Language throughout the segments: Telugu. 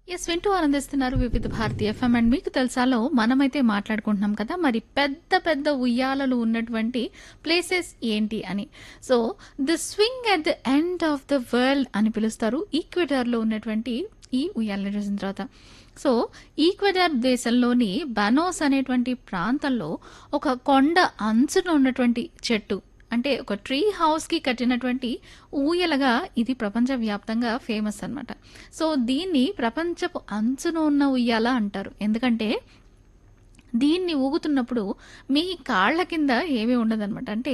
వింటూ ఆనందిస్తున్నారు వివిధ భారతి ఎఫ్ఎం. అండ్ మీకు తెలుసాలో మనమైతే మాట్లాడుకుంటున్నాం కదా, మరి పెద్ద పెద్ద ఉయ్యాలలు ఉన్నటువంటి ప్లేసెస్ ఏంటి అని. So the swing at the end of the world అని పిలుస్తారు ఈక్వెడార్లో ఉన్నటువంటి ఈ ఉయ్యాలని చూసిన తర్వాత. సో ఈక్వెడార్ దేశంలోని బనోస్ అనేటువంటి ప్రాంతంలో ఒక కొండ అంచున ఉన్నటువంటి చెట్టు, అంటే ఒక ట్రీ హౌస్కి కట్టినటువంటి ఊయలగా ఇది ప్రపంచవ్యాప్తంగా ఫేమస్ అన్నమాట. సో దీన్ని ప్రపంచపు అంచున ఉన్న ఉయ్యాల అంటారు. ఎందుకంటే దీన్ని ఊగుతున్నప్పుడు మీ కాళ్ళ కింద ఏమీ ఉండదన్నమాట. అంటే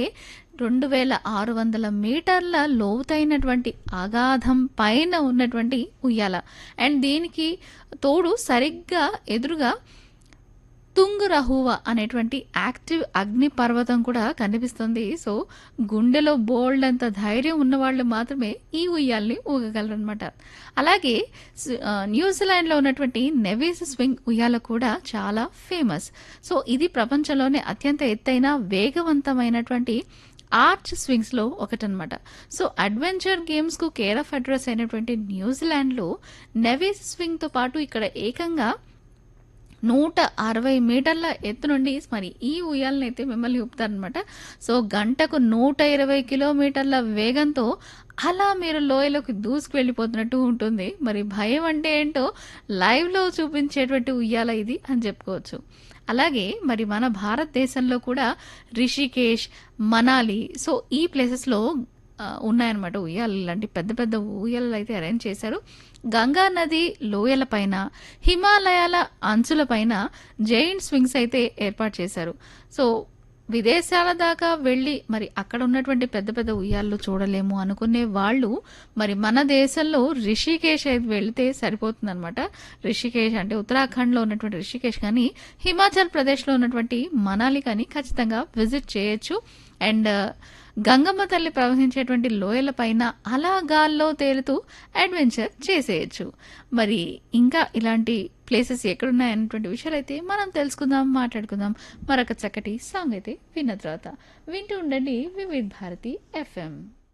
2600 మీటర్ల లోతైనటువంటి అగాధం పైన ఉన్నటువంటి ఉయ్యాల. అండ్ దీనికి తోడు సరిగ్గా ఎదురుగా తుంగురహువ అనేటువంటి యాక్టివ్ అగ్ని పర్వతం కూడా కనిపిస్తుంది. సో గుండెలో బోల్డ్ అంత ధైర్యం ఉన్నవాళ్ళు మాత్రమే ఈ ఉయ్యాల్ని ఊగగలరనమాట. అలాగే న్యూజిలాండ్లో ఉన్నటువంటి నెవీస్ స్వింగ్ ఉయ్యాల కూడా చాలా ఫేమస్. సో ఇది ప్రపంచంలోనే అత్యంత ఎత్తైన వేగవంతమైనటువంటి arch స్వింగ్స్లో ఒకటనమాట. So adventure గేమ్స్కు care of address అయినటువంటి న్యూజిలాండ్లో నెవీస్ స్వింగ్తో పాటు ఇక్కడ ఏకంగా 160 మీటర్ల ఎత్తు నుండి మరి ఈ ఉయ్యాలనైతే మిమ్మల్ని ఊపుతారనమాట. సో గంటకు 120 కిలోమీటర్ల వేగంతో అలా మీరు లోయలోకి దూసుకు వెళ్ళిపోతున్నట్టు ఉంటుంది. మరి భయం అంటే ఏంటో లైవ్లో చూపించేటువంటి ఉయ్యాల ఇది అని చెప్పుకోవచ్చు. అలాగే మరి మన భారతదేశంలో కూడా రిషికేష్, మనాలి, సో ఈ ప్లేసెస్లో ఉన్నాయన్నమాట ఉయ్యాలు. ఇలాంటి పెద్ద పెద్ద ఉయ్యాలలు అయితే అరేంజ్ చేశారు. గంగా నది లోయల పైన, హిమాలయాల అంచుల పైన జైంట్ స్వింగ్స్ అయితే ఏర్పాటు చేశారు. సో విదేశాల దాకా వెళ్ళి మరి అక్కడ ఉన్నటువంటి పెద్ద పెద్ద ఉయ్యాళ్ళు చూడలేము అనుకునే వాళ్ళు మరి మన దేశంలో రిషికేష్ అయితే వెళితే సరిపోతుందన్నమాట. రిషికేష్ అంటే ఉత్తరాఖండ్లో ఉన్నటువంటి రిషికేష్ కానీ, హిమాచల్ ప్రదేశ్లో ఉన్నటువంటి మనాలి కానీ ఖచ్చితంగా విజిట్ చేయొచ్చు. అండ్ గంగమ్మ తల్లి ప్రవహించేటువంటి లోయల పైన అలా గాల్లో తేలుతూ అడ్వెంచర్ చేసేయచ్చు. మరి ఇంకా ఇలాంటి ప్లేసెస్ ఎక్కడున్నాయన్నటువంటి విషయాలు అయితే మనం తెలుసుకుందాం, మాట్లాడుకుందాం. మరొక చక్కటి సాంగ్ అయితే విన్న తర్వాత వింటూ ఉండండి వివిధ భారతి ఎఫ్ఎం.